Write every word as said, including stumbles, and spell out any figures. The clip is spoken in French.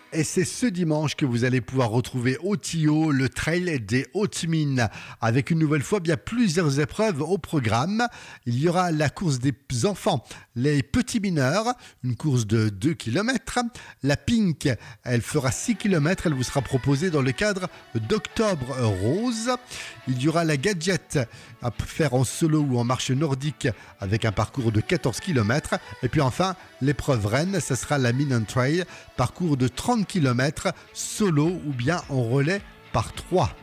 Et c'est ce dimanche que vous allez pouvoir retrouver au Tillot le trail des Hautes Mines. Avec une nouvelle fois bien plusieurs épreuves au programme. Il y aura la course des enfants, les petits mineurs, une course de deux kilomètres. La Pink, elle fera six kilomètres. Elle vous sera proposée dans le cadre d'Octobre Rose. Il y aura la Gadget à faire en solo ou en marche nordique avec un parcours de quatorze kilomètres. Et puis enfin, l'épreuve reine, ce sera la Mine Trail, parcours de trente kilomètres solo ou bien en relais par trois.